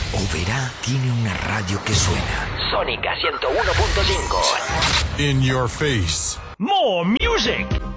Oberá tiene una radio que suena. Sónica 101.5. In your face. More music.